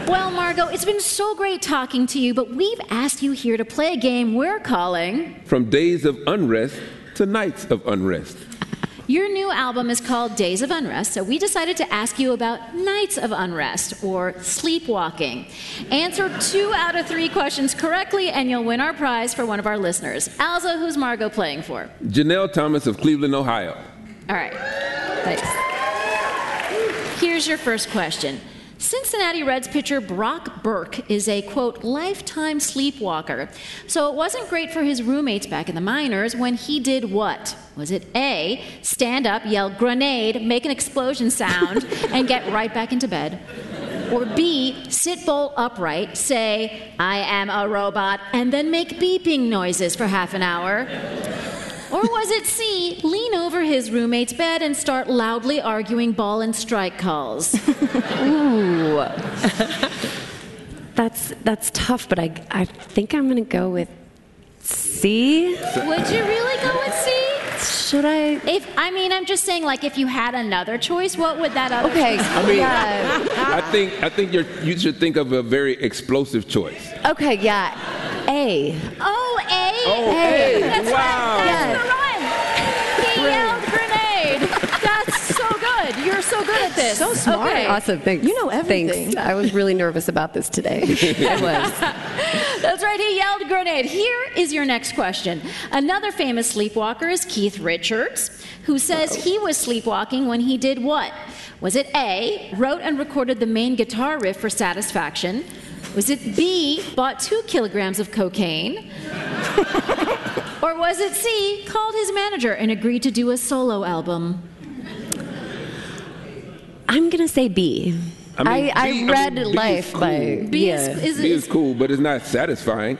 Well, Margot, it's been so great talking to you, but we've asked you here to play a game we're calling From Days of Unrest to Nights of Unrest. Your new album is called Days of Unrest, so we decided to ask you about Nights of Unrest, or sleepwalking. Answer 2 out of 3 questions correctly, and you'll win our prize for one of our listeners. Alza, who's Margot playing for? Janelle Thomas of Cleveland, Ohio. All right. Thanks. Here's your first question. Cincinnati Reds pitcher Brock Burke is a, quote, lifetime sleepwalker. So it wasn't great for his roommates back in the minors when he did what? Was it A, stand up, yell grenade, make an explosion sound, and get right back into bed? Or B, sit bolt upright, say, I am a robot, and then make beeping noises for half an hour? Or was it C, lean over his roommate's bed and start loudly arguing ball and strike calls? Ooh. That's tough, but I think I'm going to go with C. Would you really go with C? Should I? I'm just saying, like, if you had another choice, what would that other choice be? Yeah. I think you should think of a very explosive choice. Okay, yeah. A. Oh, A? Oh, A. That's Wow. That's the run. He yelled grenade. That's so good. You're so good at this. So smart. Okay. Awesome, thanks. You know everything. Thanks. I was really nervous about this today. I was. That's right, he yelled grenade. Here is your next question. Another famous sleepwalker is Keith Richards, who says he was sleepwalking when he did what? Was it A, wrote and recorded the main guitar riff for Satisfaction? Was it B, bought 2 kilograms of cocaine? Or was it C, called his manager and agreed to do a solo album? I'm going to say B. I read Life cool. by... B yeah. is B is cool, but it's not satisfying.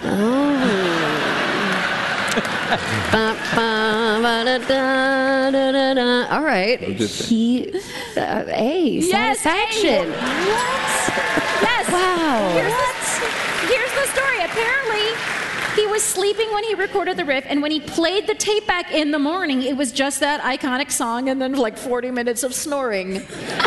All right. He... A. Yes, Satisfaction. A. What? Yes. Wow. Here's the story. Apparently, he was sleeping when he recorded the riff, and when he played the tape back in the morning, it was just that iconic song and then like 40 minutes of snoring.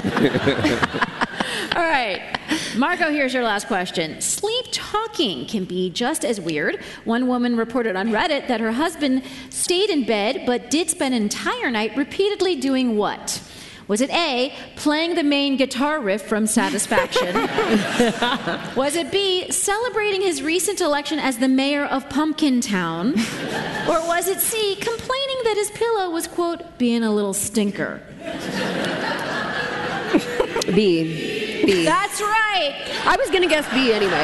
All right. Margot, here's your last question. Sleep talking can be just as weird. One woman reported on Reddit that her husband stayed in bed but did spend an entire night repeatedly doing what? Was it A, playing the main guitar riff from Satisfaction? Was it B, celebrating his recent election as the mayor of Pumpkin Town? Or was it C, complaining that his pillow was, quote, being a little stinker? B. That's right. I was going to guess B anyway.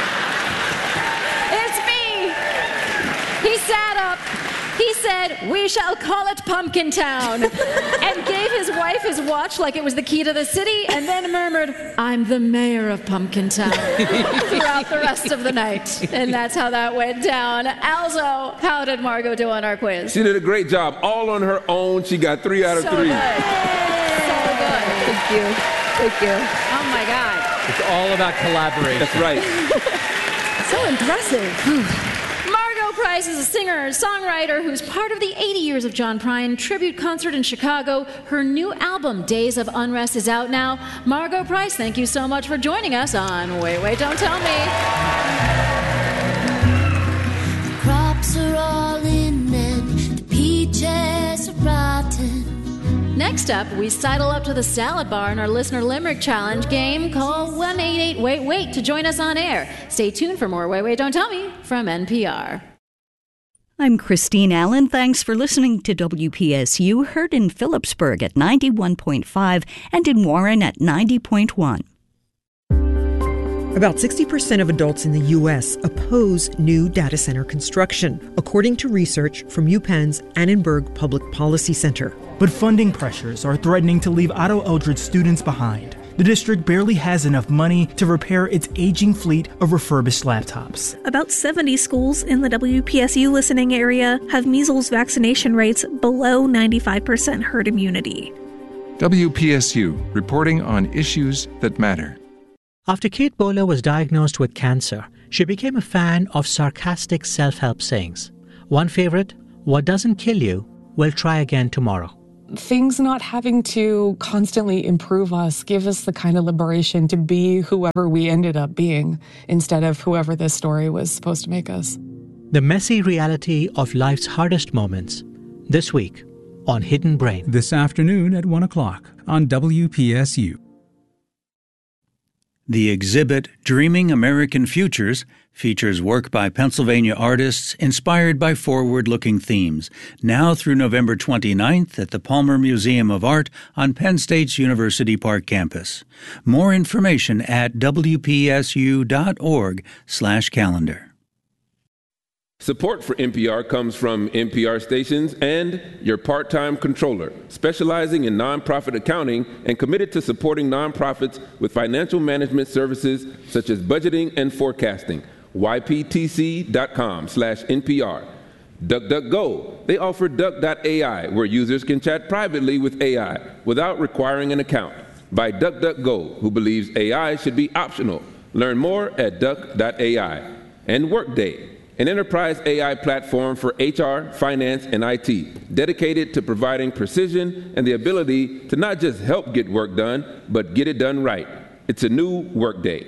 It's B. He sat up. He said, we shall call it Pumpkin Town, and gave his wife his watch like it was the key to the city, and then murmured, I'm the mayor of Pumpkin Town, throughout the rest of the night. And that's how that went down. Alzo, how did Margot do on our quiz? She did a great job. All on her own. She got 3 out of 3. So good. Thank you. Thank you. Oh, my God. It's all about collaboration. That's right. So impressive. Margot Price is a singer and songwriter who's part of the 80 Years of John Prine tribute concert in Chicago. Her new album, Days of Unrest, is out now. Margot Price, thank you so much for joining us on Wait, Don't Tell Me. Crops are all in and the peaches are rotten. Next up, we sidle up to the salad bar in our Listener Limerick Challenge game. Call 1-88-WAIT-WAIT to join us on air. Stay tuned for more Wait, Don't Tell Me from NPR. I'm Christine Allen. Thanks for listening to WPSU, heard in Phillipsburg at 91.5 and in Warren at 90.1. About 60% of adults in the U.S. oppose new data center construction, according to research from UPenn's Annenberg Public Policy Center. But funding pressures are threatening to leave Otto Eldred students behind. The district barely has enough money to repair its aging fleet of refurbished laptops. About 70 schools in the WPSU listening area have measles vaccination rates below 95% herd immunity. WPSU, reporting on issues that matter. After Kate Bowler was diagnosed with cancer, she became a fan of sarcastic self-help sayings. One favorite, what doesn't kill you will try again tomorrow. things not having to constantly improve us give us the kind of liberation to be whoever we ended up being instead of whoever this story was supposed to make us. The messy reality of life's hardest moments. This week on Hidden Brain. This afternoon at 1 o'clock on WPSU. The exhibit Dreaming American Futures features work by Pennsylvania artists inspired by forward-looking themes, now through November 29th at the Palmer Museum of Art on Penn State's University Park campus. More information at wpsu.org/calendar. Support for NPR comes from NPR stations and your part-time controller, specializing in nonprofit accounting and committed to supporting nonprofits with financial management services such as budgeting and forecasting. yptc.com/NPR. DuckDuckGo. They offer Duck.ai, where users can chat privately with AI without requiring an account. By DuckDuckGo, who believes AI should be optional. Learn more at Duck.ai. And Workday, an enterprise AI platform for HR, finance, and IT, dedicated to providing precision and the ability to not just help get work done, but get it done right. It's a new Workday.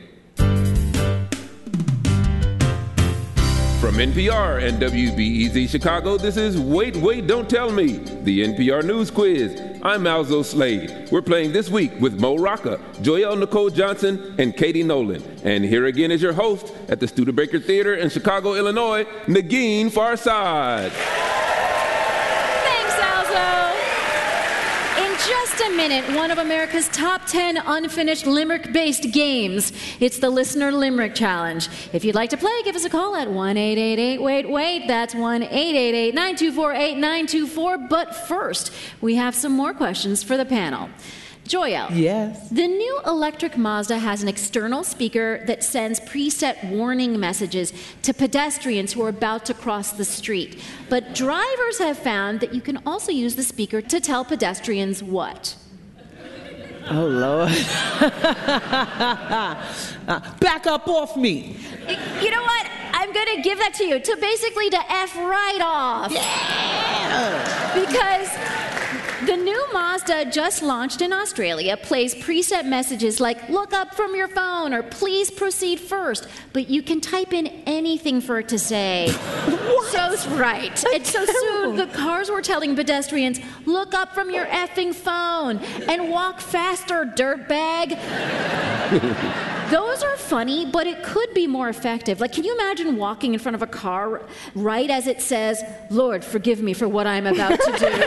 From NPR and WBEZ Chicago, this is Wait, Wait, Don't Tell Me, the NPR News Quiz. I'm Malzo Slade. We're playing this week with Mo Rocca, Joelle Nicole Johnson, and Katie Nolan. And here again is your host at the Studebaker Theater in Chicago, Illinois, Negin Farsad. Thanks, Malzo. In just a minute, one of America's top 10 unfinished limerick-based games. It's the Listener Limerick Challenge. If you'd like to play, give us a call at 1-888-WAIT-WAIT. That's 1-888-924-8924. But first, we have some more questions for the panel. Joelle. Yes. The new electric Mazda has an external speaker that sends preset warning messages to pedestrians who are about to cross the street. But drivers have found that you can also use the speaker to tell pedestrians what? Oh, Lord. Back up off me. You know what? I'm going to give that to you, to basically to F right off. Yeah! Because the new Mazda, just launched in Australia, plays preset messages like, look up from your phone, or please proceed first. But you can type in anything for it to say. What? So right. And so soon, the cars were telling pedestrians, look up from your effing phone and walk faster, dirtbag. Those are funny, but it could be more effective. Like, can you imagine walking in front of a car right as it says, Lord, forgive me for what I'm about to do?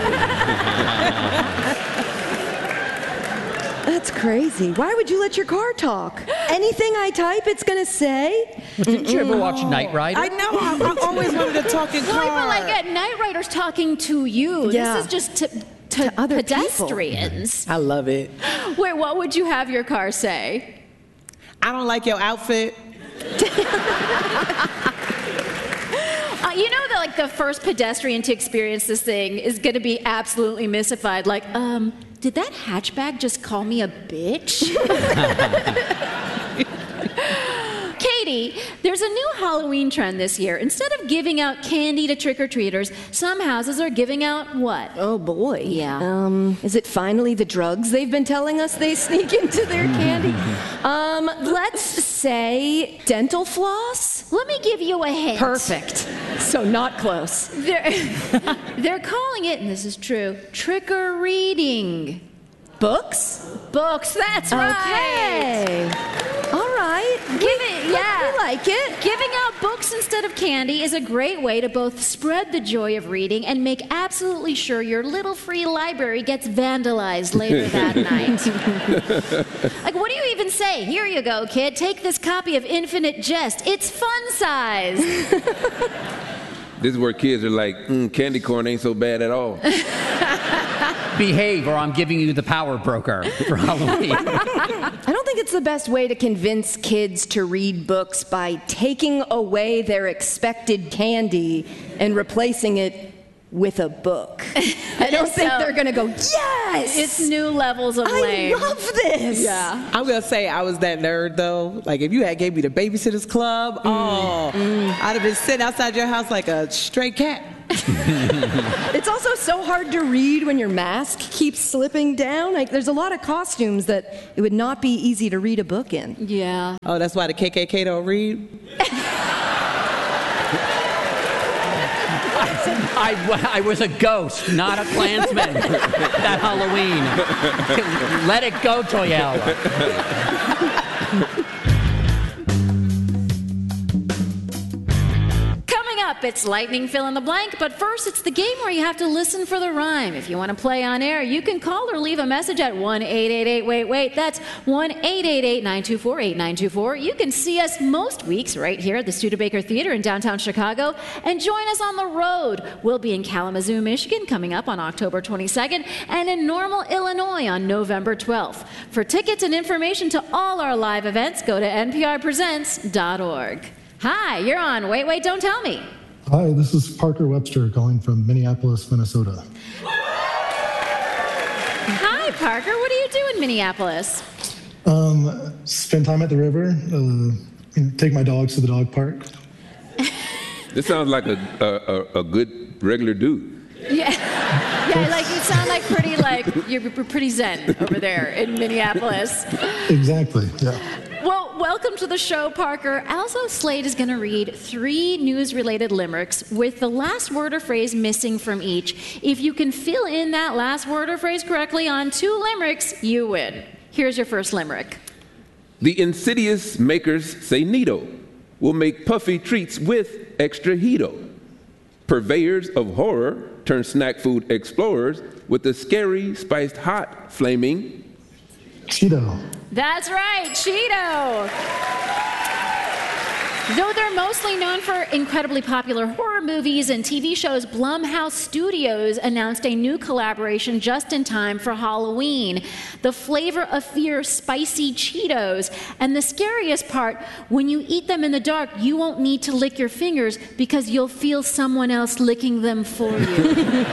That's crazy. Why would you let your car talk? Anything I type, it's going to say? Didn't you ever watch Knight Rider? I know. I always wanted a talking car. Well, but like Knight Rider's talking to you. Yeah. This is just to other pedestrians. People. I love it. Wait, what would you have your car say? I don't like your outfit. You know that like the first pedestrian to experience this thing is going to be absolutely mystified. Like, did that hatchback just call me a bitch? Katie, there's a new Halloween trend this year. Instead of giving out candy to trick-or-treaters, some houses are giving out what? Oh, boy. Yeah. Is it finally the drugs they've been telling us they sneak into their candy? Let's say dental floss? Let me give you a hint. Perfect. So not close. They're calling it, and this is true, trick-or-reading. Books? Books, that's right. Okay. All right. Yeah. We like it. Giving out books instead of candy is a great way to both spread the joy of reading and make absolutely sure your little free library gets vandalized later that night. Like, what do you even say? Here you go, kid. Take this copy of Infinite Jest. It's fun size. This is where kids are like, candy corn ain't so bad at all. Behave, or I'm giving you the power broker for Halloween. I don't think it's the best way to convince kids to read books by taking away their expected candy and replacing it with a book. I don't think they're going to go, yes! It's new levels of lame. I love this! Yeah. I'm going to say I was that nerd, though. Like, if you had gave me the Babysitter's Club, I'd have been sitting outside your house like a stray cat. It's also so hard to read when your mask keeps slipping down. Like, there's a lot of costumes that it would not be easy to read a book in. Yeah. Oh, that's why the KKK don't read? I was a ghost, not a Klansman that Halloween. Let it go, Toyella. It's lightning fill in the blank, but first it's the game where you have to listen for the rhyme. If you want to play on air, you can call or leave a message at 1-888-WAIT-WAIT. That's 1-888-924-8924. You can see us most weeks right here at the Studebaker Theater in downtown Chicago and join us on the road. We'll be in Kalamazoo, Michigan coming up on October 22nd and in Normal, Illinois on November 12th. For tickets and information to all our live events, go to nprpresents.org. Hi, you're on Wait, Wait, Don't Tell Me. Hi, this is Parker Webster calling from Minneapolis, Minnesota. Hi, Parker. What do you do in Minneapolis? Spend time at the river, take my dogs to the dog park. This sounds like a good regular dude. Yeah, like you sound like you're pretty zen over there in Minneapolis. Exactly, yeah. Well, welcome to the show, Parker. Alzo Slade is going to read 3 news-related limericks with the last word or phrase missing from each. If you can fill in that last word or phrase correctly on 2 limericks, you win. Here's your first limerick. The insidious makers say Nito will make puffy treats with extra Hito. Purveyors of horror turn snack food explorers with the scary, spiced hot, flaming Cheeto. That's right, Cheeto. Though they're mostly known for incredibly popular horror movies and TV shows, Blumhouse Studios announced a new collaboration just in time for Halloween. The Flavor of Fear Spicy Cheetos. And the scariest part, when you eat them in the dark, you won't need to lick your fingers because you'll feel someone else licking them for you.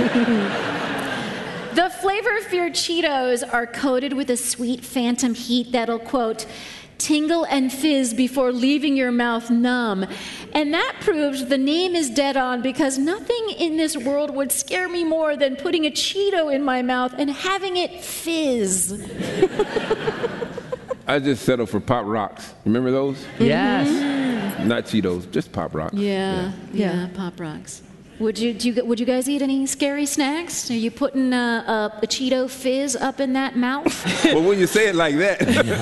The Flavor of Fear Cheetos are coated with a sweet phantom heat that'll, quote, tingle and fizz before leaving your mouth numb. And that proves the name is dead on because nothing in this world would scare me more than putting a Cheeto in my mouth and having it fizz. I just settled for Pop Rocks. Remember those? Yes. Mm-hmm. Not Cheetos, just Pop Rocks. Yeah, Pop Rocks. Would you guys eat any scary snacks? Are you putting a Cheeto fizz up in that mouth? Well, when you say it like that.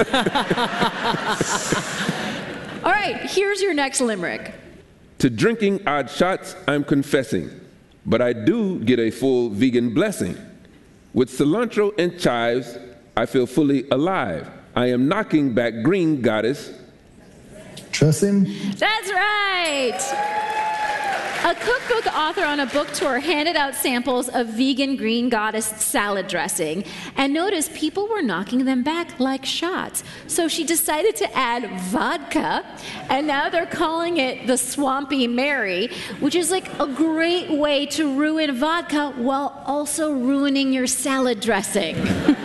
All right, here's your next limerick. To drinking odd shots, I'm confessing, but I do get a full vegan blessing. With cilantro and chives, I feel fully alive. I am knocking back green goddess. Dressing? That's right. A cookbook author on a book tour handed out samples of vegan Green Goddess salad dressing and noticed people were knocking them back like shots. So she decided to add vodka, and now they're calling it the Swampy Mary, which is like a great way to ruin vodka while also ruining your salad dressing.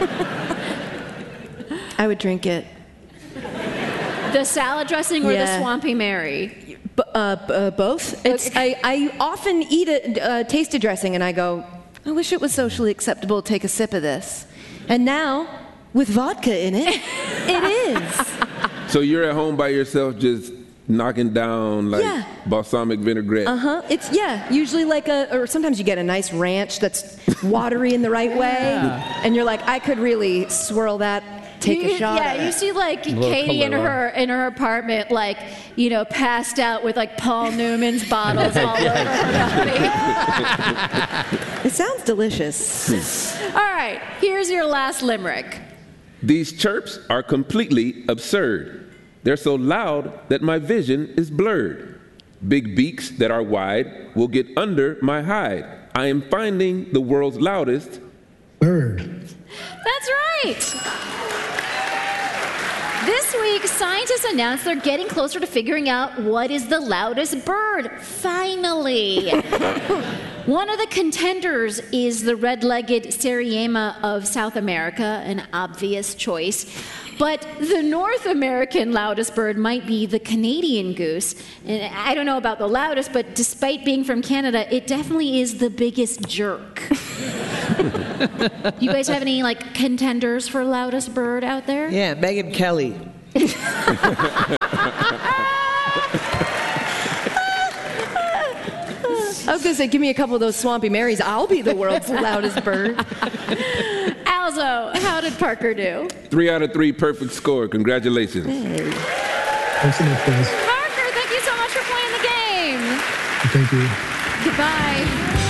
I would drink it. The salad dressing or the Swampy Mary? Both. I often eat a tasted dressing and I go, I wish it was socially acceptable to take a sip of this. And now, with vodka in it, it is. So you're at home by yourself just knocking down like balsamic vinaigrette. It's usually like or sometimes you get a nice ranch that's watery in the right way, and you're like, I could really swirl that. Take a shot. Yeah, you see like Katie in her apartment, like, you know, passed out with like Paul Newman's bottles all over her body. It sounds delicious. All right, here's your last limerick. These chirps are completely absurd. They're so loud that my vision is blurred. Big beaks that are wide will get under my hide. I am finding the world's loudest bird. That's right. This week, scientists announced they're getting closer to figuring out what is the loudest bird. Finally. One of the contenders is the red-legged Sariema of South America, an obvious choice. But the North American loudest bird might be the Canadian goose. And I don't know about the loudest, but despite being from Canada, it definitely is the biggest jerk. You guys have any like contenders for loudest bird out there? Yeah, Megyn Kelly. I was going to say, give me a couple of those Swampy Marys. I'll be the world's loudest bird. Alzo, how did Parker do? 3 out of 3, perfect score. Congratulations. Hey. Thanks so much, guys. Parker, thank you so much for playing the game. Thank you. Goodbye.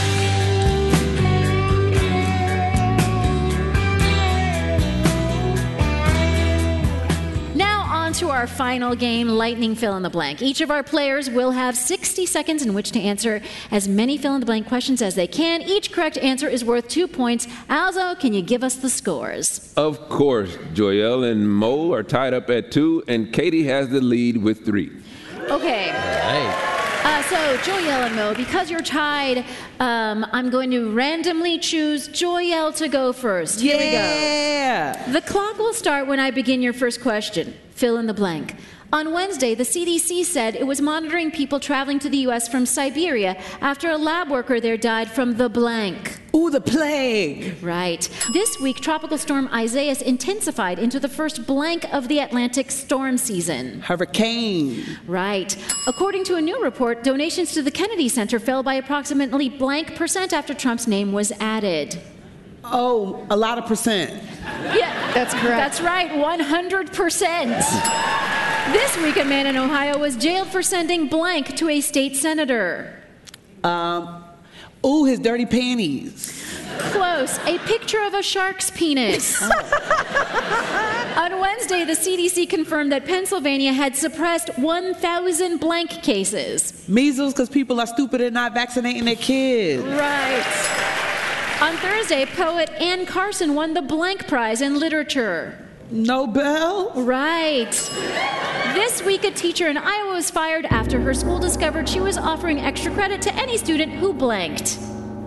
To our final game, Lightning Fill in the Blank. Each of our players will have 60 seconds in which to answer as many fill in the blank questions as they can. Each correct answer is worth 2 points. Alzo, can you give us the scores? Of course, Joyelle and Mo are tied up at 2, and Katie has the lead with 3. Okay. So, Joyelle and Mo, because you're tied, I'm going to randomly choose Joyelle to go first. Here we go. The clock will start when I begin your first question. Fill in the blank. On Wednesday, the CDC said it was monitoring people traveling to the U.S. from Siberia after a lab worker there died from the blank. Ooh, the plague. Right. This week, Tropical Storm Isaias intensified into the first blank of the Atlantic storm season. Hurricane. Right. According to a new report, donations to the Kennedy Center fell by approximately blank % after Trump's name was added. Oh, a lot of percent. Yeah, that's correct. That's right, 100%. This week, a man in Ohio was jailed for sending blank to a state senator. Ooh, his dirty panties. Close. A picture of a shark's penis. On Wednesday, the CDC confirmed that Pennsylvania had suppressed 1,000 blank cases. Measles, because people are stupid and not vaccinating their kids. Right. On Thursday, poet Anne Carson won the Blank Prize in Literature. Nobel? Right. This week, a teacher in Iowa was fired after her school discovered she was offering extra credit to any student who blanked.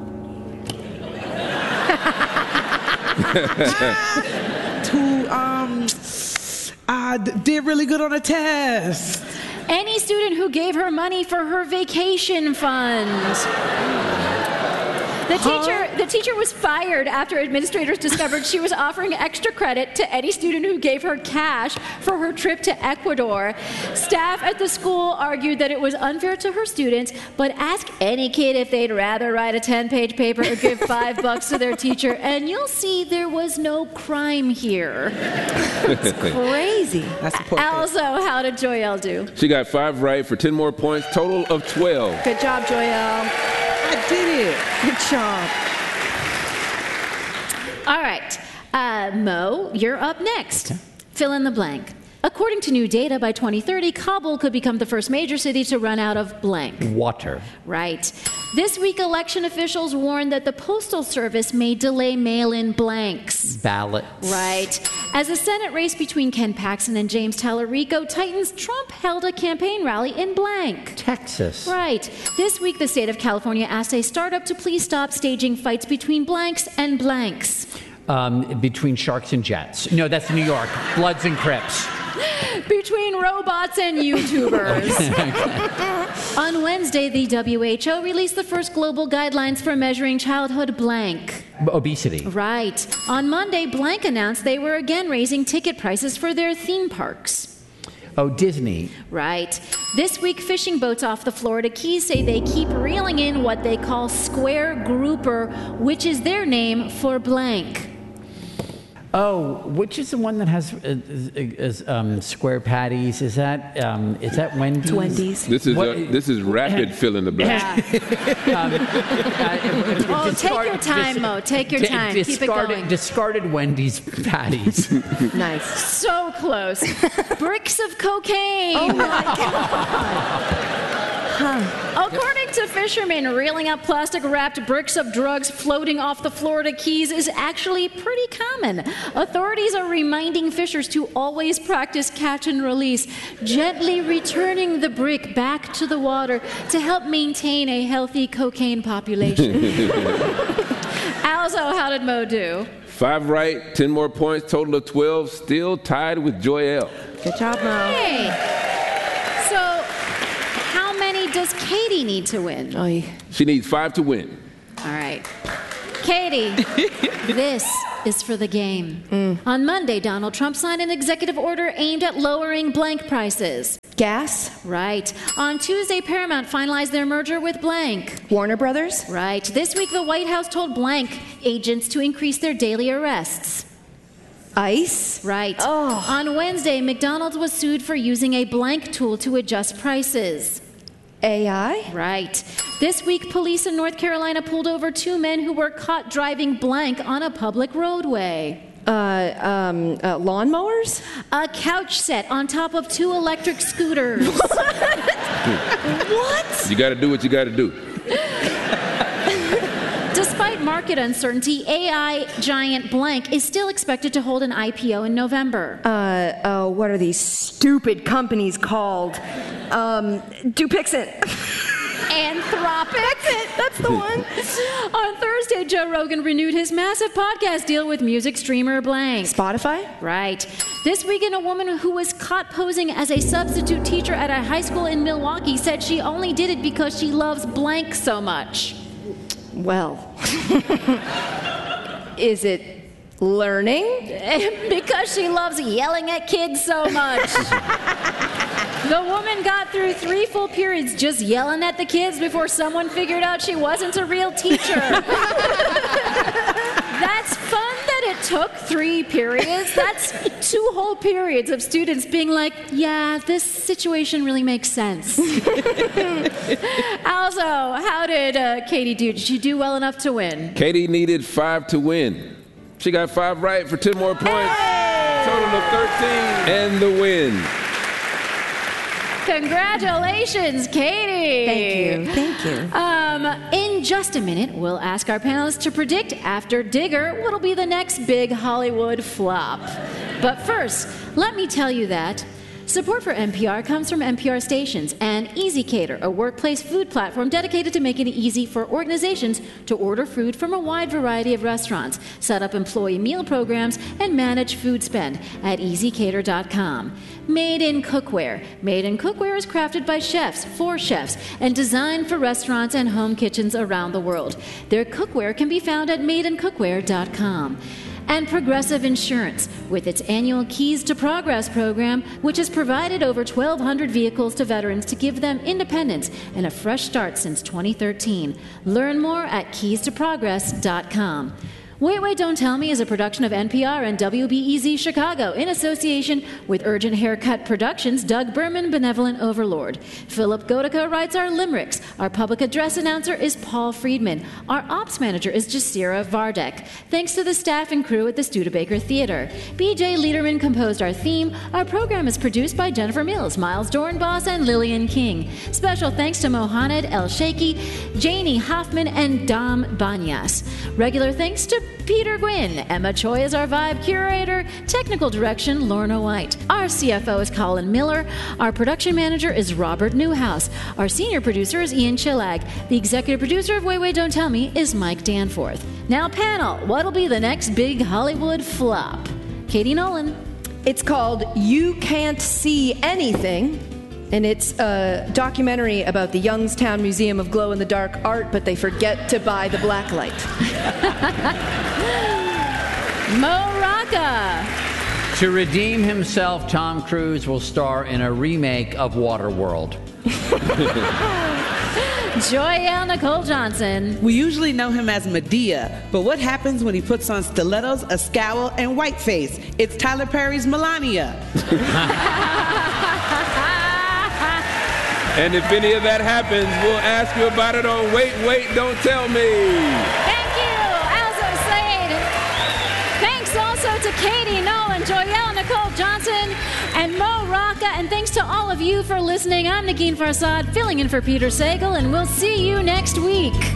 Did really good on a test. Any student who gave her money for her vacation fund. The teacher was fired after administrators discovered she was offering extra credit to any student who gave her cash for her trip to Ecuador. Staff at the school argued that it was unfair to her students, but ask any kid if they'd rather write a 10-page paper or give $5 to their teacher, and you'll see there was no crime here. It's crazy. That's important. Also, how did Joyelle do? She got 5 right for 10 more points, total of 12. Good job, Joyelle. I did it. Good job. All right. Mo, you're up next. Fill in the blank. According to new data, by 2030, Kabul could become the first major city to run out of blank. Water. Right. This week, election officials warned that the Postal Service may delay mail-in blanks. Ballots. Right. As the Senate race between Ken Paxton and James Tallarico tightens, Trump held a campaign rally in blank. Texas. Right. This week, the state of California asked a startup to please stop staging fights between blanks and blanks. Between sharks and jets. No, that's New York. Bloods and Crips. Between robots and YouTubers. On Wednesday, the WHO released the first global guidelines for measuring childhood blank. Obesity. Right. On Monday, blank announced they were again raising ticket prices for their theme parks. Oh, Disney. Right. This week, fishing boats off the Florida Keys say they keep reeling in what they call square grouper, which is their name for blank. Oh, which is the one that has square patties? Is that Wendy's? It's Wendy's. This is rapid fill in the blank. Take your time, Mo. Take your time. Keep it going. Discarded Wendy's patties. Nice. So close. Bricks of cocaine. Oh my God. According to fishermen, reeling up plastic-wrapped bricks of drugs floating off the Florida Keys is actually pretty common. Authorities are reminding fishers to always practice catch and release, gently returning the brick back to the water to help maintain a healthy cocaine population. Alzo, how did Mo do? 5 right, 10 more points, total of 12, still tied with Joyelle. Good job, Mo. Hey. So, how many does Katie need to win? She needs 5 to win. All right. Katie, this is for the game. On Monday, Donald Trump signed an executive order aimed at lowering blank prices. Gas? Right. On Tuesday, Paramount finalized their merger with blank. Warner Brothers? Right. This week, the White House told blank agents to increase their daily arrests. ICE? Right. Oh. On Wednesday, McDonald's was sued for using a blank tool to adjust prices. AI? Right. This week, police in North Carolina pulled over 2 men who were caught driving blank on a public roadway. Lawnmowers? A couch set on top of 2 electric scooters. What? You got to do what you got to do. Despite market uncertainty, AI giant blank is still expected to hold an IPO in November. What are these stupid companies called? Dupixent. Anthropic. That's the one. On Thursday, Joe Rogan renewed his massive podcast deal with music streamer blank. Spotify? Right. This weekend, a woman who was caught posing as a substitute teacher at a high school in Milwaukee said she only did it because she loves blank so much. Well, is it learning? Because she loves yelling at kids so much. The woman got through 3 full periods just yelling at the kids before someone figured out she wasn't a real teacher. That's fun that it took 3 periods. That's 2 whole periods of students being like, yeah, this situation really makes sense. Also, how did Katie do? Did she do well enough to win? Katie needed 5 to win. She got 5 right for 10 more points. Hey! Total of 13 and the win. Congratulations, Katie. Thank you. In just a minute, we'll ask our panelists to predict, after Digger, what'll be the next big Hollywood flop. But first, let me tell you that support for NPR comes from NPR stations and EasyCater, a workplace food platform dedicated to making it easy for organizations to order food from a wide variety of restaurants, set up employee meal programs, and manage food spend at easycater.com. Made in Cookware. Made in Cookware is crafted by chefs, for chefs, and designed for restaurants and home kitchens around the world. Their cookware can be found at madeincookware.com. And Progressive Insurance, with its annual Keys to Progress program, which has provided over 1,200 vehicles to veterans to give them independence and a fresh start since 2013. Learn more at keystoprogress.com. Wait, Wait, Don't Tell Me is a production of NPR and WBEZ Chicago in association with Urgent Haircut Productions' Doug Berman, Benevolent Overlord. Philip Gotica writes our limericks. Our public address announcer is Paul Friedman. Our ops manager is Jasira Vardek. Thanks to the staff and crew at the Studebaker Theater. BJ Liederman composed our theme. Our program is produced by Jennifer Mills, Miles Dornbos, and Lillian King. Special thanks to Mohamed El Sheikhi, Janie Hoffman, and Dom Banyas. Regular thanks to Peter Gwynn. Emma Choi is our vibe curator. Technical direction, Lorna White. Our CFO is Colin Miller. Our production manager is Robert Newhouse. Our senior producer is Ian Chillag. The executive producer of Wait, Wait, Don't Tell Me is Mike Danforth. Now, panel, what'll be the next big Hollywood flop? Katie Nolan. It's called You Can't See Anything, and it's a documentary about the Youngstown Museum of Glow-in-the-Dark Art, but they forget to buy the blacklight. Mo Rocca. To redeem himself, Tom Cruise will star in a remake of Waterworld. Joyelle Nicole Johnson. We usually know him as Medea, but what happens when he puts on stilettos, a scowl, and whiteface? It's Tyler Perry's Melania. And if any of that happens, we'll ask you about it on Wait, Wait, Don't Tell Me. Thank you, Alzo Slade. Thanks also to Katie Nolan, Joyelle Nicole Johnson, and Mo Rocca. And thanks to all of you for listening. I'm Negin Farsad, filling in for Peter Sagal, and we'll see you next week.